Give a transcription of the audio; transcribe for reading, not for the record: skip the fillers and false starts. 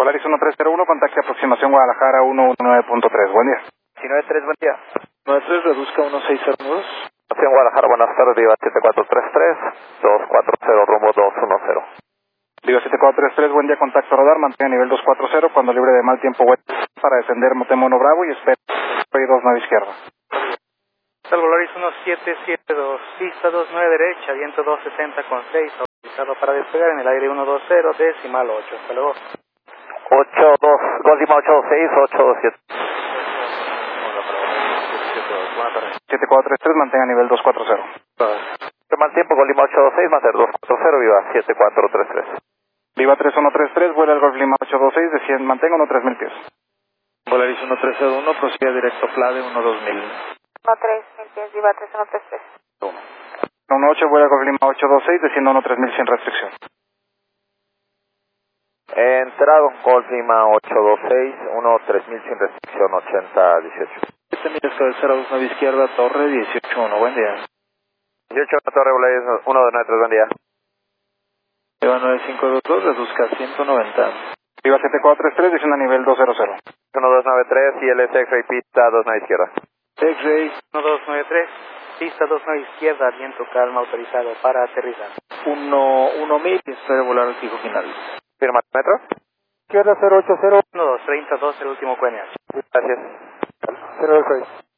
Polaris 1301, contacte aproximación Guadalajara 119.3. Buen día. 193, buen día. 93, reduzca 1602. Aproximación Guadalajara, buenas tardes, Viva 7433, 240, rumbo 210. Viva 7433, buen día, contacto radar, mantenga nivel 240, cuando libre de mal tiempo web para descender Motemono Bravo y espera 29 izquierda. Polaris 1772, pista 29 derecha, viento 260 con 6, autorizado para despegar en el aire 120, decimal 8. Hasta luego. 82, Gol Lima 826, 827. 7433, mantenga nivel 240. Mal tiempo, Gol Lima 826, mantener 240, Viva 7433. Viva 3133, vuela el Golf Lima 826, desciende, mantenga 13000 pies. Polaris 1301, prosiga directo FLADE 12000. 13000 pies, Viva 3133. 18, vuela el Golf Lima 826, desciende 13000 sin restricción. Entrado, Gol Lima 826, 13000 sin restricción, 8018. 7 millas cabecera 29 izquierda, torre 181, buen día. 18, Torre Polaris 193, buen día. Viva 9522, reduzca 190. Viva 7433, desciende a nivel 200. 1293, ILS X-Ray pista 29 izquierda. X-Ray 1293, pista 29 izquierda, viento calma autorizado para aterrizar. 1000 y espere volar al fijo final. Firma metro. Izquierda 080, 1232, el último QNH. Gracias. 026.